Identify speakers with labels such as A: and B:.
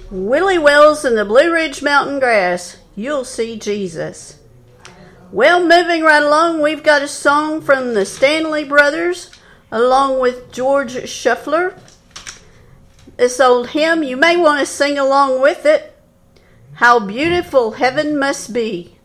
A: Willie Wells and the Blue Ridge Mountain Grass, You'll See Jesus. Well, moving right along, we've got a song from the Stanley Brothers, along with George Shuffler. This old hymn, you may want to sing along with it. How Beautiful Heaven Must Be.